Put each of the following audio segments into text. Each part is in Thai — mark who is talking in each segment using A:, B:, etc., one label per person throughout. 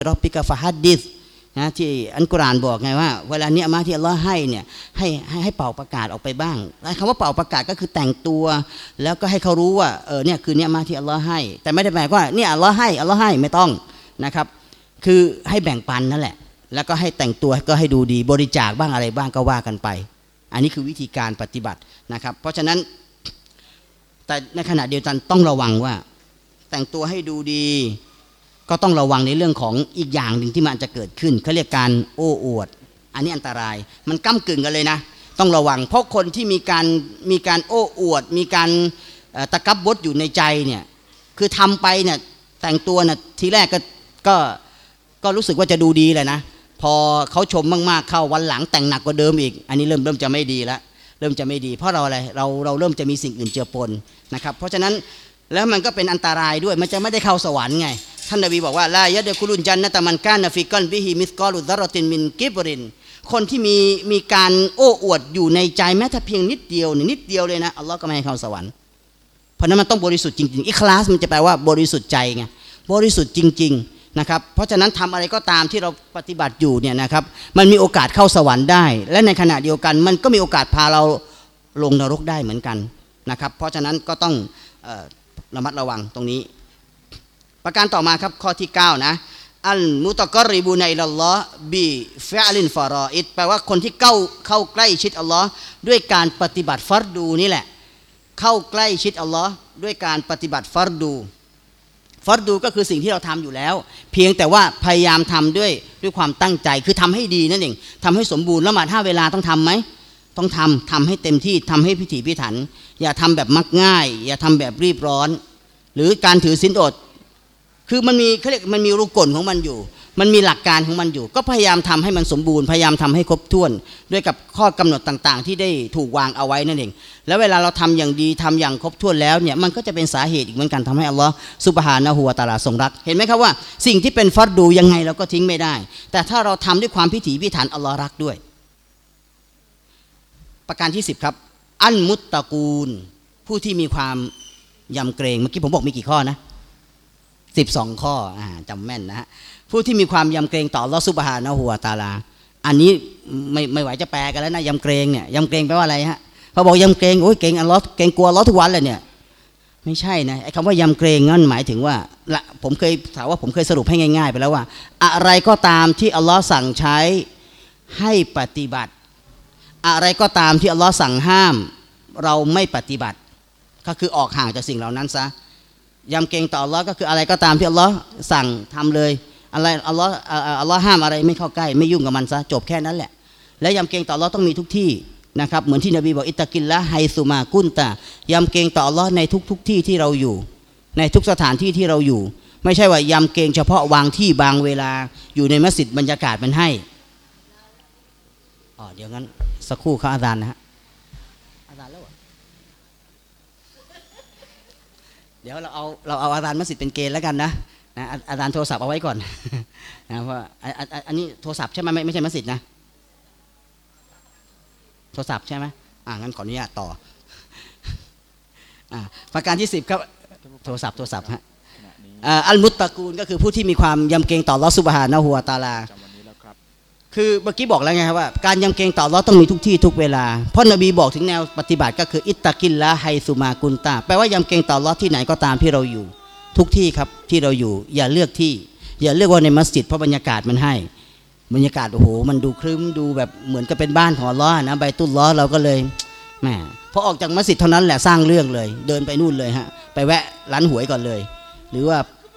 A: รอบปิกะฟะฮัดดิษนะที่อัลกุรอานบอกไงว่าเวลาเนี้ยมาที่อัลลอฮ์ให้เนี่ยให้เป่าประกาศออกไปบ้างคำว่าเป่าประกาศก็คือแต่งตัวแล้วก็ให้เขารู้ว่าเนี่ยคือเนี่ยมาที่อัลลอฮ์ให้แต่ไม่ได้แปลว่าเนี่ยอัลลอฮ์ให้ไม่ต้องนะครับคือให้แบ่งปันนั่นแหละแล้วก็ให้แต่งตัวก็ให้ดูดีบริจาคบ้างอะไรบ้างก็ว่ากันไปอันนี้คือวิธีการปฏิบัตินะครับเพราะฉะนั้นแต่ในขณะเดียวกันต้องระวังว่าแต่งตัวให้ดูดีก็ต้องระวังในเรื่องของอีกอย่างหนึ่งที่มันจะเกิดขึ้นเขาเรียกการโอ้อวดอันนี้อันตรายมันก้ำกึ่งกันเลยนะต้องระวังเพราะคนที่มีการโอ้อวดมีการตะกับบดอยู่ในใจเนี่ยคือทำไปเนี่ยแต่งตัวน่ะทีแรกก็รู้สึกว่าจะดูดีแหละนะพอเขาชมมากๆเข้าวันหลังแต่งหนักกว่าเดิมอีกอันนี้เริ่มจะไม่ดีแล้วเริ่มจะไม่ดีเพราะเราอะไรเราเริ่มจะมีสิ่งอื่นเจือปนนะครับเพราะฉะนั้นแล้วมันก็เป็นอันตรายด้วยมันจะไม่ได้เข้าสวรรค์ไงท่านนบีบอกว่าลายะเดคุลุนจันนะตะมันกานะฟิกอนบิฮิมิสกอลุซะรอตินมินกิบรินคนที่มีการโอ้อวดอยู่ในใจแม้แต่เพียงนิดเดียวเลยนะอัลลอฮ์ก็ไม่ให้เข้าสวรรค์เพราะนั้นมันต้องบริสุทธิ์จริงๆอิคลาสมันจะแปลว่าบริสุทธิ์ใจไงบริสุทธิ์จริงๆนะครับเพราะฉะนั้นทำอะไรก็ตามที่เราปฏิบัติอยู่เนี่ยนะครับมันมีโอกาสเข้าสวรรค์ได้และในขณะเดียวกันมันก็มีโอกาสพาเราลงนรกได้เหมือนกันนะครับเพราะฉะนั้นก็ต้องระมัดระวังตรงนี้ประการต่อมาครับข้อที่9นะอัลมุตะกอริบูนัยลัลลอฮ์บิฟิอลินฟารออิดแปลว่าคนที่เข้าใกล้ชิดอัลลอฮ์ด้วยการปฏิบัติฟัรดูนี่แหละเข้าใกล้ชิดอัลลอฮ์ด้วยการปฏิบัติฟัรดูก็คือสิ่งที่เราทำอยู่แล้วเพียงแต่ว่าพยายามทำด้วยความตั้งใจคือทำให้ดีนั่นเองทำให้สมบูรณ์ละหมาด5เวลาต้องทำไหมต้องทำให้เต็มที่ทำให้พิถีพิถันอย่าทำแบบมักง่ายอย่าทำแบบรีบร้อนหรือการถือศีลอดคือมันมีเขาเรียกมันมีรูกลของมันอยู่มันมีหลักการของมันอยู่ก็พยายามทำให้มันสมบูรณ์พยายามทำให้ครบถ้วนด้วยกับข้อกำหนดต่างๆที่ได้ถูกวางเอาไว้นั่นเองแล้วเวลาเราทำอย่างดีทำอย่างครบถ้วนแล้วเนี่ยมันก็จะเป็นสาเหตุอีกเหมือนกันทำให้อัลลอฮฺซุบฮานะฮูวะตะอาลาทรงรักเห็นไหมครับว่าสิ่งที่เป็นฟัรดูยังไงเราก็ทิ้งไม่ได้แต่ถ้าเราทำด้วยความพิถีพิถันอัลลอฮฺรักด้วยประการที่10ครับอันมุตตะกูลผู้ที่มีความยำเกรงเมื่อกี้ผมบอกมีกี่ข้อนะ12ข้อจำแม่นนะฮะผู้ที่มีความยำเกรงต่ออัลเลาะห์ซุบฮานะฮูวะตะอาลาอันนี้ไม่ไหวจะแปลกันแล้วนะยำเกรงเนี่ยยำเกรงแปลว่าอะไรฮะพอบอกยำเกรงโอ้ยเกรงอัลเลาะห์เกรงกลัวอัลเลาะห์ทุกวันเลยเนี่ยไม่ใช่นะไอ้คำว่ายำเกรงนั่นหมายถึงว่าผมเคยถามว่าผมเคยสรุปให้ง่ายๆไปแล้วว่าอะไรก็ตามที่อัลเลาะห์สั่งใช้ให้ปฏิบัติอะไรก็ตามที่อัลเลาะห์สั่งห้ามเราไม่ปฏิบัติก็คือออกห่างจากสิ่งเหล่านั้นซะยำเกรงต่ออัลเลาะห์ก็คืออะไรก็ตามที่อัลเลาะห์สั่งทำเลยอะไรอัลเลาะห์ห้ามอะไรไม่เข้าใกล้ไม่ยุ่งกับมันซะจบแค่นั้นแหละและยำเกรงต่ออัลเลาะห์ต้องมีทุกที่นะครับเหมือนที่นบีบอกอิตตะกิลละไฮซุมากุนตายำเกรงต่ออัลเลาะห์ในทุกที่ที่เราอยู่ในทุกสถานที่ที่เราอยู่ไม่ใช่ว่ายำเกรงเฉพาะวางที่บางเวลาอยู่ในมัสยิดบรรยากาศมันให้เดี๋ยวงั้นสักครู่เขาอาซานนะฮะอาซานแล้วเดี๋ยวเราเอาอาจารย์มัสยิดเป็นเกณฑ์แล้วกันนะอาจารย์โทรศัพท์เอาไว้ก่อนนะเพราะอันนี้โทรศัพท์ใช่ไหมไม่ใช่มัสยิดนะโทรศัพท์ใช่ไหมงั้นขออนุญาตต่อประการที่10ครับโทรศัพท์ฮะอัลมุตตะกูลก็คือผู้ที่มีความยำเกรงต่ออัลเลาะห์ซุบฮานะฮูวะตะอาลาคือเมื่อกี้บอกแล้วไงครับว่าการยำเกรงต่ออัลเลาะห์ต้องมีทุกที่ทุกเวลาเพราะนบีบอกถึงแนวปฏิบัติก็คืออิตตะกิลละไฮซุมากุนตาแปลว่ายำเกรงต่ออัลเลาะห์ที่ไหนก็ตามที่เราอยู่ทุกที่ครับที่เราอยู่อย่าเลือกที่อย่าเลือกว่าในมัสยิดเพราะบรรยากาศมันให้บรรยากาศโอ้โหมันดูครึ้มดูแบบเหมือนกับเป็นบ้านของอัลเลาะห์นะไบตุลลอฮ์เราก็เลยแหมพอออกจากมัสยิดเท่านั้นแหละสร้างเรื่องเลยเดินไปนู่นเลยฮะไปแวะร้านหวยก่อนเลยหรือว่า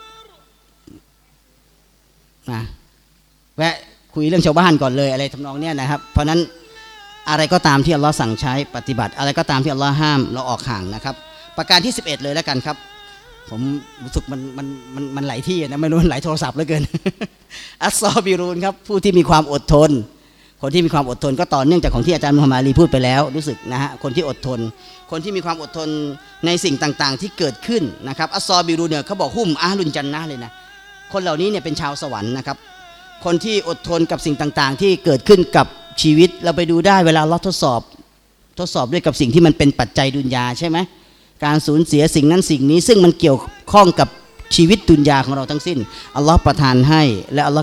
A: แวะคุยเรื่องชาวบ้านก่อนเลยอะไรทำนองเนี้ยนะครับเพราะนั้นอะไรก็ตามที่อัลเลาะห์สั่งใช้ปฏิบัติอะไรก็ตามที่อัลเลาะห์ห้ามเราออกห่างนะครับประการที่11เลยแล้วกันครับผมรู้สึกมันหลายที่นะไม่รู้มันหลายโทรศัพท์เหลือเกินอัสซอบิรูนครับผู้ที่มีความอดทนคนที่มีความอดทนก็ต่อเนื่องจากของที่อาจารย์มุฮัมมัดอาลีพูดไปแล้วรู้สึกนะฮะคนที่อดทนคนที่มีความอดทนในสิ่งต่างๆที่เกิดขึ้นนะครับอัสซอบิรูนเนี่ยเขาบอกฮุมอะห์ลุนจันนะห์เลยนะคนเหล่านี้เนี่ยเป็นชาวสวรรค์นะครับคนที่อดทนกับสิ่งต่างๆที่เกิดขึ้นกับชีวิตเราไปดูได้เวลาเราทดสอบด้วยกับสิ่งที่มันเป็นปัจจัยดุนยาใช่ไหมการสูญเสียสิ่งนั้นสิ่งนี้ซึ่งมันเกี่ยวข้องกับชีวิตดุนยาของเราทั้งสิ้นอัลลอฮ์ประทานให้และอัลลอฮ์